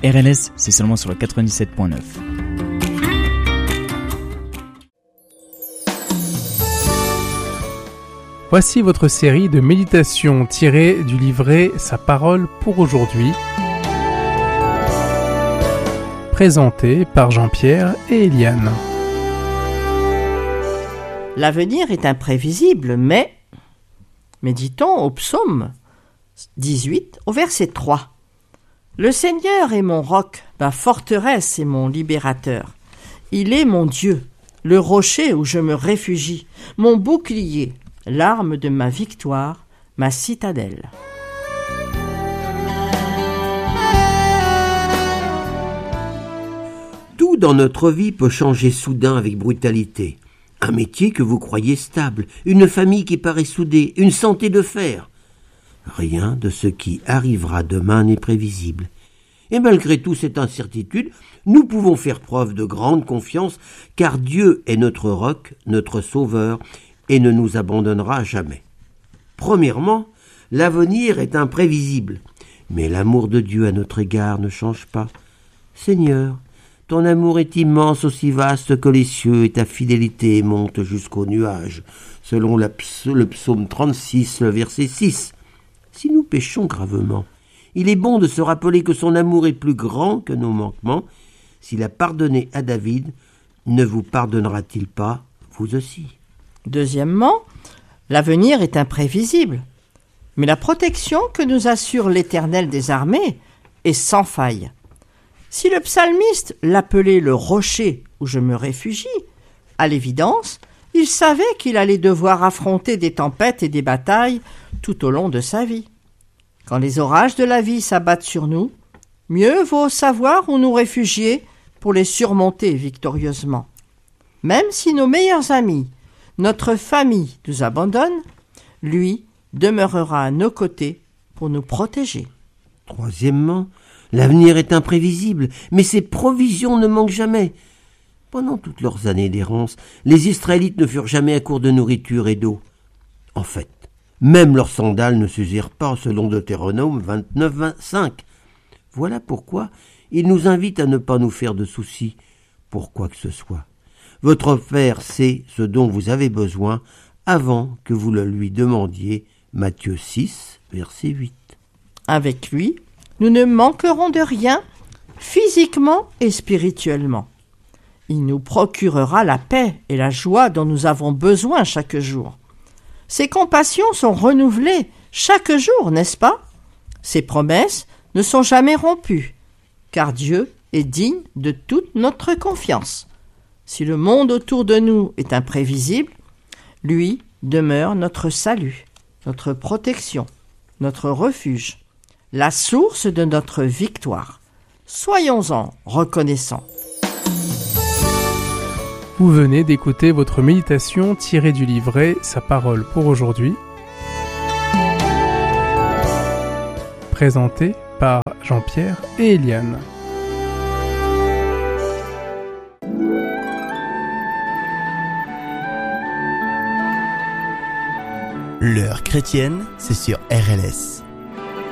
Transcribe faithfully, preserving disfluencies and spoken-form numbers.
R L S, c'est seulement sur le quatre-vingt-dix-sept point neuf. Voici votre série de méditations tirées du livret Sa parole pour aujourd'hui, présentée par Jean-Pierre et Eliane. L'avenir est imprévisible, mais, méditons au psaume dix-huit, au verset trois. Le Seigneur est mon roc, ma forteresse et mon libérateur. Il est mon Dieu, le rocher où je me réfugie, mon bouclier, l'arme de ma victoire, ma citadelle. Tout dans notre vie peut changer soudain avec brutalité. Un métier que vous croyez stable, une famille qui paraît soudée, une santé de fer. Rien de ce qui arrivera demain n'est prévisible. Et malgré tout cette incertitude, nous pouvons faire preuve de grande confiance, car Dieu est notre roc, notre sauveur, et ne nous abandonnera jamais. Premièrement, l'avenir est imprévisible, mais l'amour de Dieu à notre égard ne change pas. Seigneur, ton amour est immense, aussi vaste que les cieux, et ta fidélité monte jusqu'aux nuages, selon la ps- le psaume trente-six, le verset six. Si nous péchons gravement, il est bon de se rappeler que son amour est plus grand que nos manquements. S'il a pardonné à David, ne vous pardonnera-t-il pas, vous aussi? Deuxièmement, l'avenir est imprévisible, mais la protection que nous assure l'Éternel des armées est sans faille. Si le psalmiste l'appelait le rocher où je me réfugie, à l'évidence, il savait qu'il allait devoir affronter des tempêtes et des batailles tout au long de sa vie. Quand les orages de la vie s'abattent sur nous, mieux vaut savoir où nous réfugier pour les surmonter victorieusement. Même si nos meilleurs amis, notre famille nous abandonne, lui demeurera à nos côtés pour nous protéger. Troisièmement, l'avenir est imprévisible, mais ses provisions ne manquent jamais. Pendant toutes leurs années d'errance, les Israélites ne furent jamais à court de nourriture et d'eau. En fait, même leurs sandales ne s'usèrent pas, selon Deutéronome vingt-neuf vingt-cinq. Voilà pourquoi il nous invite à ne pas nous faire de soucis pour quoi que ce soit. Votre Père sait ce dont vous avez besoin avant que vous le lui demandiez. Matthieu six, verset huit. Avec lui, nous ne manquerons de rien, physiquement et spirituellement. Il nous procurera la paix et la joie dont nous avons besoin chaque jour. Ses compassions sont renouvelées chaque jour, n'est-ce pas? Ses promesses ne sont jamais rompues, car Dieu est digne de toute notre confiance. Si le monde autour de nous est imprévisible, lui demeure notre salut, notre protection, notre refuge, la source de notre victoire. Soyons-en reconnaissants. Vous venez d'écouter votre méditation tirée du livret Sa parole pour aujourd'hui, présentée par Jean-Pierre et Eliane. L'heure chrétienne, c'est sur R L S.